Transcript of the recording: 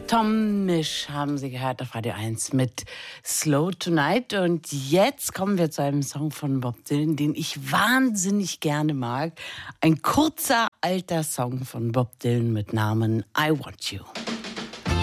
Tom Misch haben Sie gehört auf Radio 1 mit Slow Tonight. Und jetzt kommen wir zu einem Song von Bob Dylan, den ich wahnsinnig gerne mag. Ein kurzer, alter Song von Bob Dylan mit Namen I Want You.